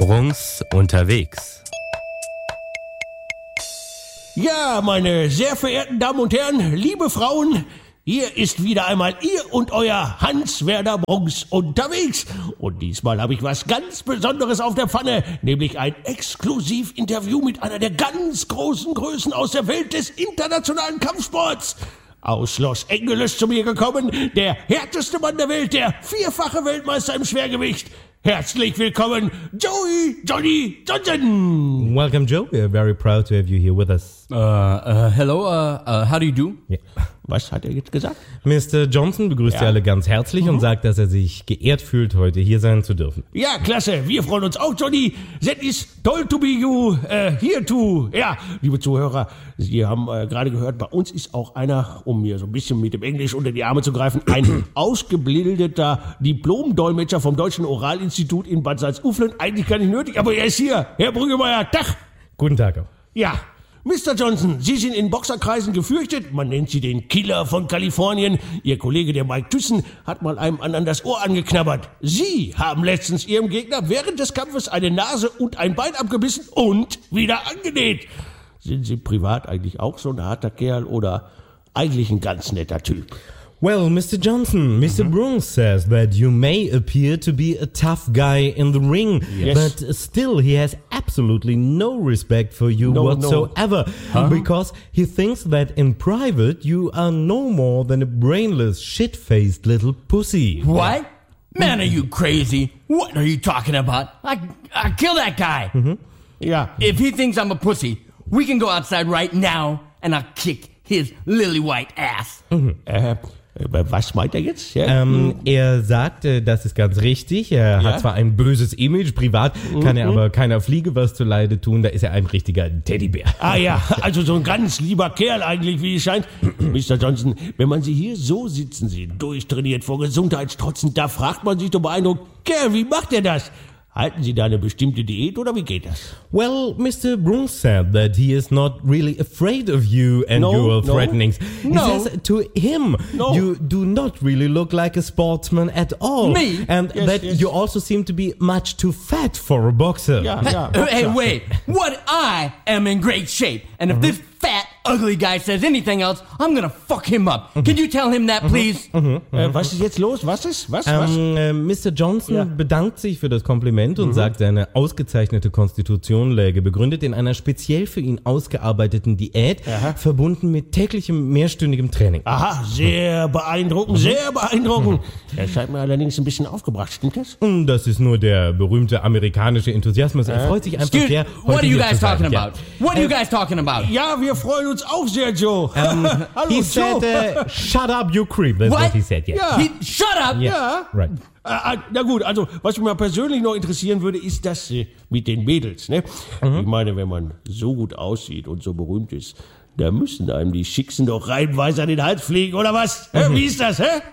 Brunks unterwegs. Ja, meine sehr verehrten Damen und Herren, liebe Frauen, hier ist wieder einmal ihr und euer Hans-Werner Brunks unterwegs. Und diesmal habe ich was ganz Besonderes auf der Pfanne, nämlich ein Exklusivinterview mit einer der ganz großen Größen aus der Welt des internationalen Kampfsports. Aus Los Angeles zu mir gekommen, der härteste Mann der Welt, der vierfache Weltmeister im Schwergewicht. Herzlich willkommen, Johnny Johnson. Welcome, Joe. We are very proud to have you here with us. Hello, how do you do? Yeah. Was hat er jetzt gesagt? Mr. Johnson begrüßt Sie alle ganz herzlich und sagt, dass er sich geehrt fühlt, heute hier sein zu dürfen. Ja, klasse. Wir freuen uns auch, Johnny. That is toll to be you here too. Ja, liebe Zuhörer, Sie haben gerade gehört, bei uns ist auch einer, um mir so ein bisschen mit dem Englisch unter die Arme zu greifen, ein ausgebildeter Diplom-Dolmetscher vom Deutschen Oralinstitut in Bad Salzuflen. Eigentlich gar nicht nötig, aber er ist hier. Herr Brüggemeier, Tag. Guten Tag auch. Ja. Mr. Johnson, Sie sind in Boxerkreisen gefürchtet, man nennt Sie den Killer von Kalifornien. Ihr Kollege, der Mike Tyson, hat mal einem anderen das Ohr angeknabbert. Sie haben letztens Ihrem Gegner während des Kampfes eine Nase und ein Bein abgebissen und wieder angenäht. Sind Sie privat eigentlich auch so ein harter Kerl oder eigentlich ein ganz netter Typ? Well, Mr. Johnson, Mr. Brunks says that you may appear to be a tough guy in the ring, Yes. but still he has absolutely no respect for you whatsoever, because he thinks that in private you are no more than a brainless, shit-faced little pussy. What? Man, are you crazy? What are you talking about? I kill that guy. Ja. If he thinks I'm a pussy, we can go outside right now and I'll kick his lily white ass. Was meint er jetzt? Ja? Er sagt, das ist ganz richtig, er hat zwar ein böses Image, privat kann er aber keiner Fliege was zuleide tun, da ist er ein richtiger Teddybär. Ah ja, also so ein ganz lieber Kerl eigentlich, wie es scheint. Mr. Johnson, wenn man Sie hier so sitzen sieht, durchtrainiert, vor Gesundheitsstrotzen, da fragt man sich doch beeindruckt, Kerl, wie macht er das? Halten Sie da eine bestimmte Diät oder wie geht das? Well, Mr. Brunks said that he is not really afraid of you and your threatenings. He says to him, you do not really look like a sportsman at all. Me? And that you also seem to be much too fat for a boxer. Ja, Hey, wait. What? I am in great shape. And if this fat, ugly guy says anything else, I'm gonna fuck him up. Can you tell him that, please? Was ist jetzt los? Was ist? Was? Mr. Johnson bedankt sich für das Kompliment und sagt, seine ausgezeichnete Konstitution läge begründet in einer speziell für ihn ausgearbeiteten Diät, verbunden mit täglichem mehrstündigem Training. Aha, sehr beeindruckend, sehr beeindruckend. Er scheint mir allerdings ein bisschen aufgebracht, stimmt das? Das ist nur der berühmte amerikanische Enthusiasmus. Er freut sich einfach sehr, What heute are you hier guys zu sein. talking Ja. about? What are you guys talking about? Ja, wir freuen uns auch sehr, Joe. Hallo, He Joe. said, shut up, you creep. That's what he said, yeah. Ja. Shut up! Ja. Right. Na gut, also was mich mal persönlich noch interessieren würde, ist das mit den Mädels, ne? Ich meine, wenn man so gut aussieht und so berühmt ist, da müssen einem die Schicksen doch reihenweise an den Hals fliegen, oder was? Wie ist das, hä?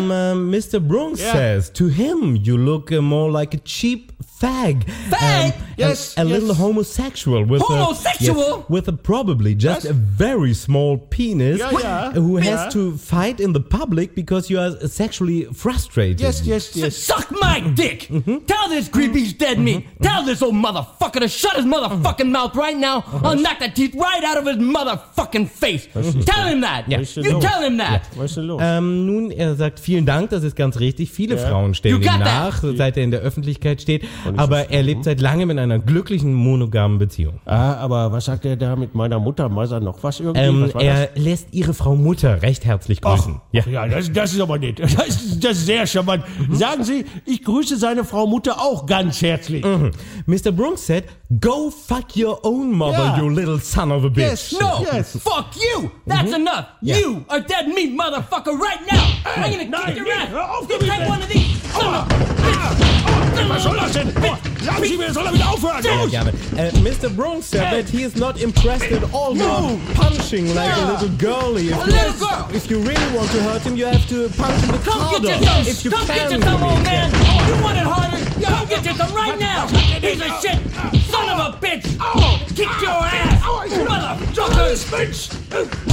Mr. Brunks says, to him you look more like a cheap fag. Fag? Yes, A little homosexual with Homosexual? with a probably just a very small penis Ja. who has to fight in the public because you are sexually frustrated. Yes. Suck my dick! Tell this creep he's dead meat! Tell this old motherfucker to shut his motherfucking mouth right now! I'll knock the teeth right out of his motherfucking face! Tell him that! You tell him that! Was ist denn los? Nun, er sagt vielen Dank, das ist ganz richtig. Viele Frauen stellen You ihm got nach, seit er in der Öffentlichkeit steht. Aber er lebt seit langem in einer glücklichen, monogamen Beziehung. Aber was sagt er da mit meiner Mutter? Meiser noch was irgendwie? Was war Er lässt ihre Frau Mutter recht herzlich grüßen. das? Ja, das ist aber nett. Das ist sehr charmant. Sagen Sie, ich grüße seine Frau Mutter auch ganz herzlich. Mr. Brunks said, go fuck your own mother, you little son of a bitch. No! Fuck you! That's enough! You are dead meat, motherfucker, right now! I'm gonna kick your ass! hör auf You damit! take one of these! Was soll das denn? Sagen Sie mir, soll er wieder aufhören? Ja, gerne. Mr. Brunks said that he is not impressed at all with punching like a little girlie. If you really want to hurt him, you have to punch him with Come harder. get your If you Come can, get your thumb, old man! You want it harder? Come get your thumb right now! Piece of shit! Son of a bitch! Kick your ass! Motherfuckers! Mensch!